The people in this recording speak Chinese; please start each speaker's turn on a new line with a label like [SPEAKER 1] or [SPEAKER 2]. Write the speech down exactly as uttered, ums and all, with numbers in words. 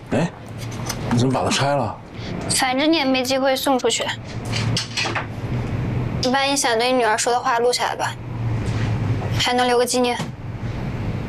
[SPEAKER 1] 哎，你怎么把它拆了？
[SPEAKER 2] 反正你也没机会送出去。你把你想对你女儿说的话录下来吧，还能留个纪念。